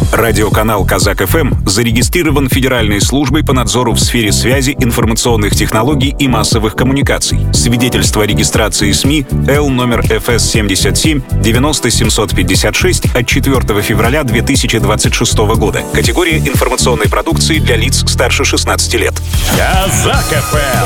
Радиоканал «Казак ФМ» зарегистрирован Федеральной службой по надзору в сфере связи, информационных технологий и массовых коммуникаций. Свидетельство о регистрации СМИ Л номер ФС 77 90 756 от 4 февраля 2026 года. Категория информационной продукции для лиц старше 16 лет. «Казак ФМ».